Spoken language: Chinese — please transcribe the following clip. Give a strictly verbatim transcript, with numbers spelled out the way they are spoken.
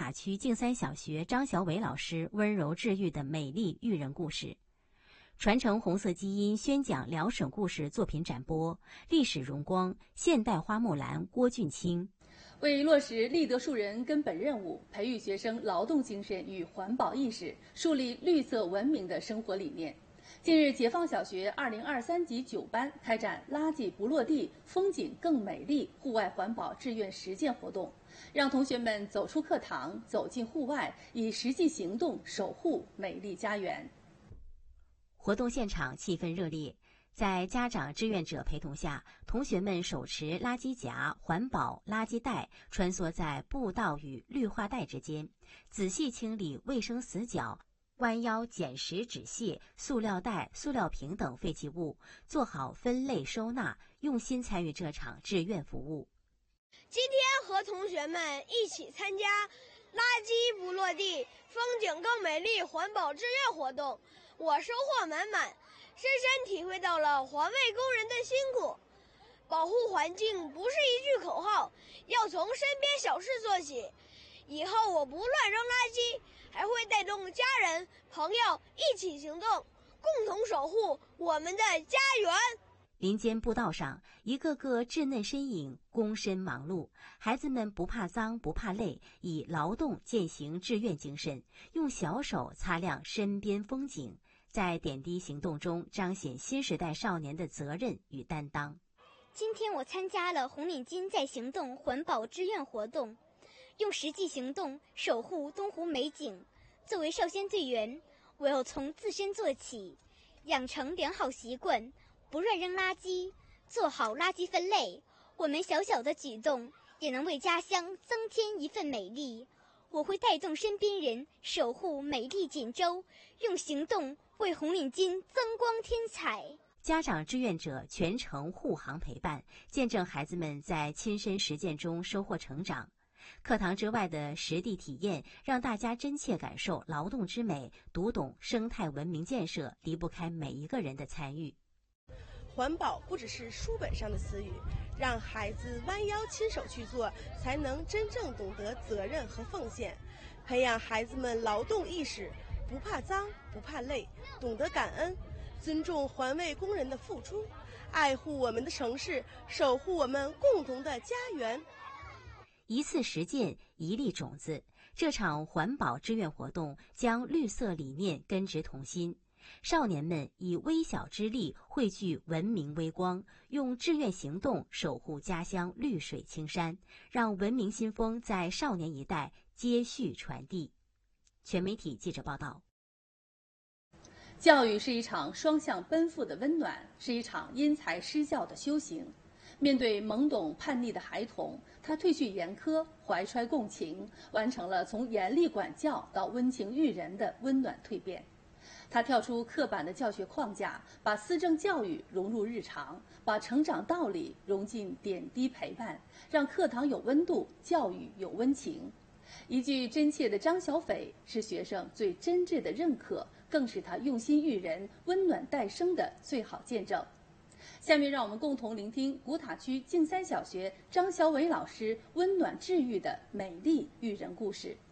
塔区静三小学张小伟老师温柔治愈的美丽育人故事。传承红色基因宣讲辽省故事作品展播，历史荣光现代花木兰郭俊清。 为落实立德树人根本任务，培育学生劳动精神与环保意识，树立绿色文明的生活理念。近日，解放小学二零二三级九班开展垃圾不落地，风景更美丽户外环保志愿实践活动，让同学们走出课堂，走进户外，以实际行动守护美丽家园。 活动现场气氛热烈，在家长志愿者陪同下，同学们手持垃圾夹、环保垃圾袋，穿梭在步道与绿化带之间，仔细清理卫生死角，弯腰捡拾纸屑、塑料袋、塑料瓶等废弃物，做好分类收纳，用心参与这场志愿服务。 今天和同学们一起参加垃圾不落地，风景更美丽环保志愿活动，我收获满满，深深体会到了环卫工人的辛苦。保护环境不是一句口号，要从身边小事做起。以后我不乱扔垃圾，还会带动家人、朋友一起行动，共同守护我们的家园。 林间步道上，一个个稚嫩身影躬身忙碌，孩子们不怕脏不怕累，以劳动践行志愿精神，用小手擦亮身边风景，在点滴行动中彰显新时代少年的责任与担当。 今天我参加了红领巾在行动环保志愿活动，用实际行动守护东湖美景。作为少先队员，我要从自身做起，养成良好习惯，不乱扔垃圾，做好垃圾分类。我们小小的举动也能为家乡增添一份美丽。我会带动身边人守护美丽锦州，用行动为红领巾增光添彩。 家长志愿者全程护航陪伴，见证孩子们在亲身实践中收获成长。课堂之外的实地体验，让大家真切感受劳动之美，读懂生态文明建设离不开每一个人的参与。 环保不只是书本上的词语，让孩子弯腰亲手去做，才能真正懂得责任和奉献，培养孩子们劳动意识，不怕脏不怕累，懂得感恩，尊重环卫工人的付出，爱护我们的城市，守护我们共同的家园。 一次实践，一粒种子。这场环保志愿活动将绿色理念根植同心，少年们以微小之力汇聚文明微光，用志愿行动守护家乡绿水青山，让文明新风在少年一代接续传递。全媒体记者报道。 教育是一场双向奔赴的温暖，是一场因材施教的修行。面对懵懂叛逆的孩童，他褪去严苛，怀揣共情，完成了从严厉管教到温情育人的温暖蜕变。他跳出刻板的教学框架，把思政教育融入日常，把成长道理融进点滴陪伴，让课堂有温度，教育有温情。一句真切的张小斐是学生最真挚的认可，更是他用心育人、温暖待生的最好见证。下面让我们共同聆听古塔区静三小学张小伟老师温暖治愈的美丽育人故事。